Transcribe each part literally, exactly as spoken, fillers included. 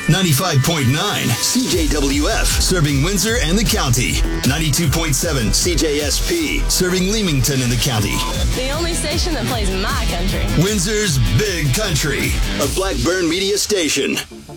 ninety-five point nine C J W F, serving Windsor and the county. ninety-two point seven C J S P, serving Leamington and the county. The only station that plays my country. Windsor's Big Country, a Blackburn media station.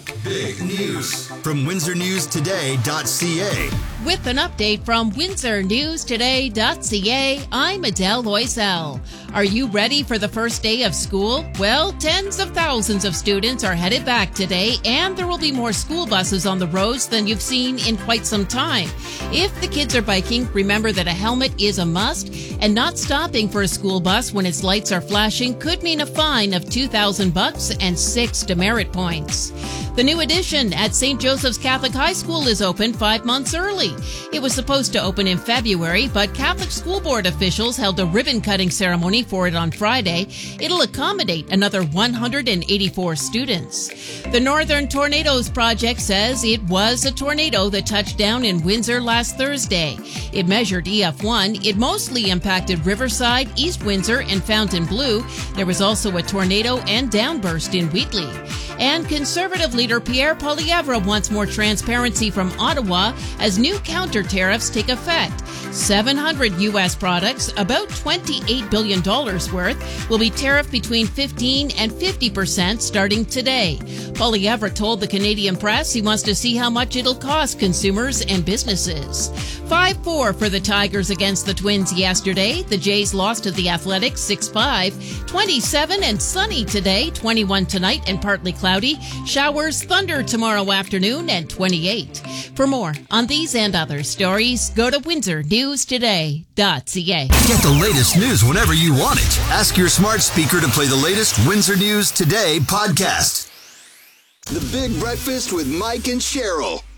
Big news from windsor news today dot c a. With an update from windsor news today dot c a, I'm Adele Loisel. Are you ready for the first day of school? Well, tens of thousands of students are headed back today, and there will be more school buses on the roads than you've seen in quite some time. If the kids are biking, remember that a helmet is a must, and not stopping for a school bus when its lights are flashing could mean a fine of two thousand bucks and six demerit points. The new addition at Saint Joseph's Catholic High School is open five months early. It was supposed to open in February, but Catholic School Board officials held a ribbon-cutting ceremony for it on Friday. It'll accommodate another one hundred eighty-four students. The Northern Tornadoes Project says it was a tornado that touched down in Windsor last Thursday. It measured E F one. It mostly impacted Riverside, East Windsor, and Fontainebleau. There was also a tornado and downburst in Wheatley. And Conservative leader Pierre Poilievre wants more transparency from Ottawa as new counter tariffs take effect. seven hundred U S products, about twenty-eight billion dollars worth, will be tariffed between fifteen and fifty percent starting today. Poilievre told the Canadian press he wants to see how much it'll cost consumers and businesses. five four for the Tigers against the Twins yesterday. The Jays lost to the Athletics six five. twenty-seven and sunny today, twenty-one tonight and partly cloudy. Showers, thunder tomorrow afternoon and twenty-eight. For more on these and other stories, go to windsor news today dot c a. Get the latest news whenever you want it. Ask your smart speaker to play the latest Windsor News Today podcast. The Big Breakfast with Mike and Cheryl.